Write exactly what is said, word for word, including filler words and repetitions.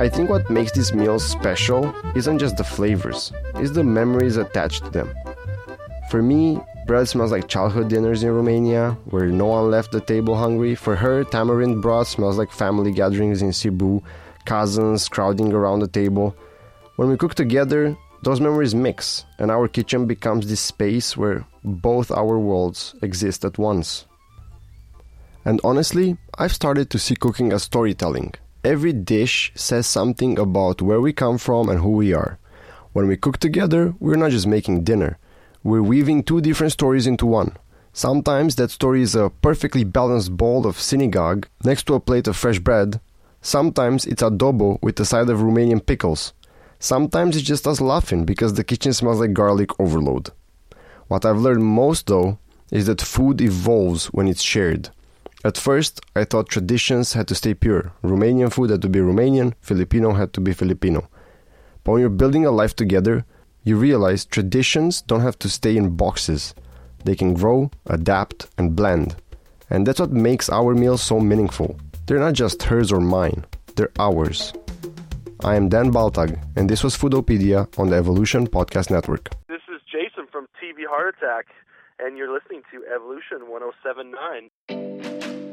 I think what makes these meals special isn't just the flavors, it's the memories attached to them. For me, bread smells like childhood dinners in Romania, where no one left the table hungry. For her, tamarind broth smells like family gatherings in Cebu, cousins crowding around the table. When we cook together, those memories mix, and our kitchen becomes this space where both our worlds exist at once. And honestly, I've started to see cooking as storytelling. Every dish says something about where we come from and who we are. When we cook together, we're not just making dinner. We're weaving two different stories into one. Sometimes that story is a perfectly balanced bowl of synagogue next to a plate of fresh bread. Sometimes it's adobo with a side of Romanian pickles. Sometimes it's just us laughing because the kitchen smells like garlic overload. What I've learned most, though, is that food evolves when it's shared. At first, I thought traditions had to stay pure. Romanian food had to be Romanian, Filipino had to be Filipino. But when you're building a life together, you realize traditions don't have to stay in boxes. They can grow, adapt, and blend. And that's what makes our meals so meaningful. They're not just hers or mine, they're ours. I am Dan Baltag, and this was Foodopedia on the Evolution Podcast Network. This is Jason from T V Heart Attack, and you're listening to Evolution one oh seven point nine.